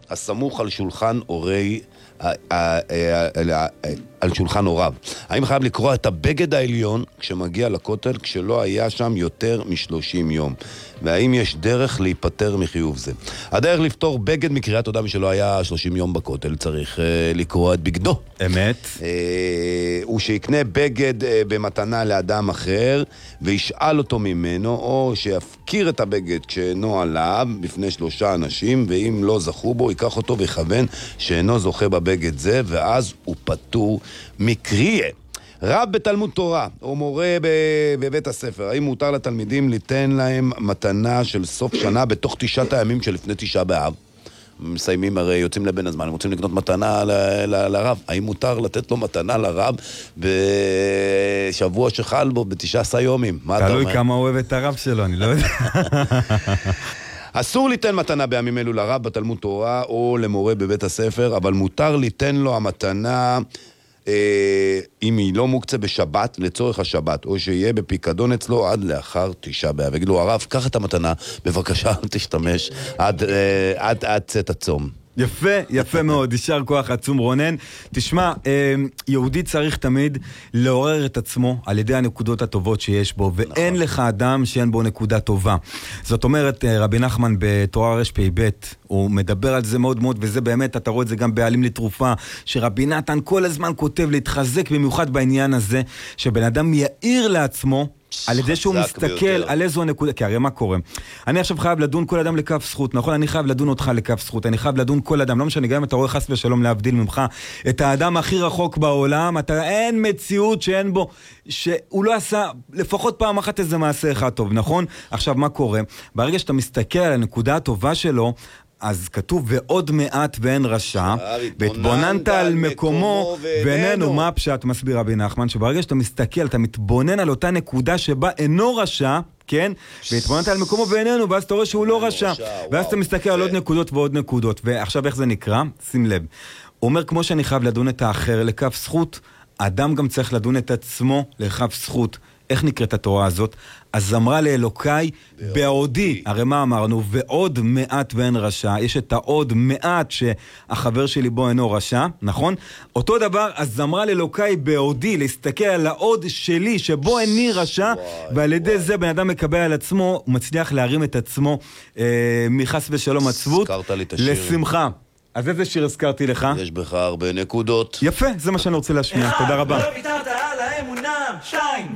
הסמוך על שולחן הורי, על שולחן הוריו. האם חייב לקרוא את הבגד העליון כשמגיע לכותל כשלא היה שם יותר מ-30 יום? והאם יש דרך להיפטר מחיוב זה? הדרך לפתור בגד מקריאת תודה משלא היה 30 יום בכותל, צריך לקרוא את בגדו. אמת. הוא שיקנה בגד במתנה לאדם אחר וישאל אותו ממנו, או שיפקיר את הבגד כשאינו עליו בפני 3 אנשים, ואם לא זכו בו ייקח אותו ויכוון שאינו זוכה בבגד זה, ואז הוא פטור מקריאה. רב בתלמוד תורה או מורה בבית הספר, האם מותר לתלמידים ליתן להם מתנה של סוף שנה בתוך 9 הימים שלפני 9 באב? מסיימים, הרי יוצאים לבין הזמן, הם רוצים לקנות מתנה לרב. האם מותר לתת לו מתנה לרב בשבוע שחל בו ב19 יומים? תלוי כמה הוא אוהב את הרב שלו, אני לא יודע. אסור ליתן מתנה בימים אלו לרב בתלמוד תורה או למורה בבית הספר, אבל מותר ליתן לו המתנה אם היא לא מוקצה בשבת, לצורך השבת, או שיהיה בפיקדון אצלו עד לאחר 9 באב. ויגיד לו, הרב, קח את המתנה, בבקשה, תשתמש עד צאת הצום. יפה, יפה מאוד, יישר כוח עצום רונן. תשמע, יהודי צריך תמיד לעורר את עצמו על ידי הנקודות הטובות שיש בו, ואין לך אדם שאין בו נקודה טובה. זאת אומרת, רבי נחמן בתורה רפ"ב, הוא מדבר על זה מאוד מאוד, וזה באמת, אתה רואה את זה גם בעלים לתרופה, שרבי נתן כל הזמן כותב להתחזק במיוחד בעניין הזה, שבן אדם יאיר לעצמו, על ידי שהוא מסתכל על איזו הנקודה, כי הרי מה קורה? אני עכשיו חייב לדון כל אדם לכף זכות, נכון? אני חייב לדון אותך לכף זכות, אני חייב לדון כל אדם, לא משנה, גם אם אתה רואה חס ושלום להבדיל ממך, את האדם הכי רחוק בעולם, אין מציאות שאין בו, שהוא לא עשה לפחות פעם אחת איזה מעשה אחד טוב, נכון? עכשיו מה קורה? ברגע שאתה מסתכל על הנקודה הטובה שלו, אז כתוב ועוד מעט ואין רשע, והתבוננת על מקומו ואיננו. מה הפשט? מסביר רבי נחמן, שברגע שאתה מסתכל, אתה מתבונן על אותה נקודה שבה אינו רשע, כן? והתבוננת על מקומו ואיננו, ואז אתה רואה שהוא לא רשע, ואז אתה מסתכל על עוד נקודות ועוד נקודות. ועכשיו איך זה נקרא? שים לב, הוא אומר, כמו שאני חייב לדון את האחר לכף זכות, האדם גם צריך לדון את עצמו לכף זכות. איך נקראת התורה הזאת? אז אמרה לאלוקיי בעודי, הרי מה אמרנו? ועוד מעט ואין רשע, יש את העוד מעט שהחבר שלי בו אינו רשע, נכון? אותו דבר, אז אמרה לאלוקיי בעודי, להסתכל על העוד שלי שבו איני רשע, ועל ידי זה בן אדם מקבל על עצמו, הוא מצליח להרים את עצמו מחס ושלום עצבות לשמחה. אז איזה שיר הזכרתי לך? יש בך הרבה נקודות. יפה, זה מה שאני רוצה להשמיע, תודה רבה. לא ויתרת על האמונה, שיין!